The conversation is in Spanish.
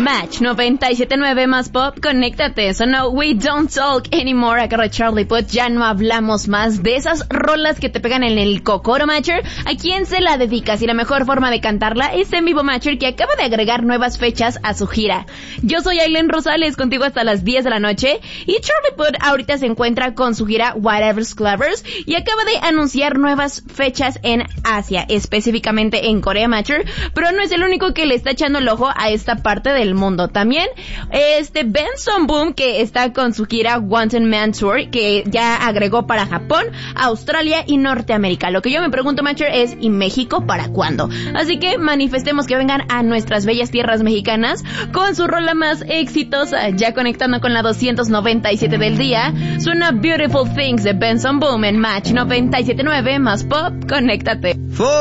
Match 97.9 más pop, conéctate. Sonó We Don't Talk Anymore a cargo de Charlie Puth. Ya no hablamos más de esas rolas que te pegan en el cocoro, Matcher. ¿A quién se la dedicas? Y la mejor forma de cantarla es en vivo, Matcher, que acaba de agregar nuevas fechas a su gira. Yo soy Aileen Rosales, contigo hasta las 10 de la noche. Y Charlie Puth ahorita se encuentra con su gira Whatever's Clovers y acaba de anunciar nuevas fechas en Asia, específicamente en Corea, Matcher. Pero no es el único que le está echando el ojo a esta parte del mundo. También Benson Boom, que está con su gira Wanted Man Tour, que ya agregó para Japón, Australia y Norteamérica. Lo que yo me pregunto, Matcher, es ¿y México para cuándo? Así que manifestemos que vengan a nuestras bellas tierras mexicanas con su rola más exitosa. Ya conectando con la 297 del día, suena Beautiful Things de Benson Boom en Match 97.9 más pop, conéctate.